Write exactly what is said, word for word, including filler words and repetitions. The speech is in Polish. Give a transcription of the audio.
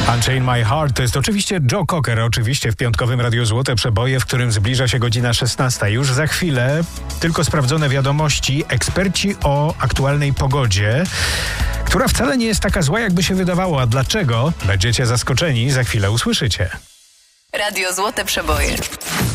Unchain My Heart to jest oczywiście Joe Cocker, oczywiście w piątkowym Radiu Złote Przeboje, w którym zbliża się godzina szesnasta. Już za chwilę tylko sprawdzone wiadomości, eksperci o aktualnej pogodzie, która wcale nie jest taka zła, jakby się wydawało. A dlaczego? Będziecie zaskoczeni, za chwilę usłyszycie. Radio Złote Przeboje.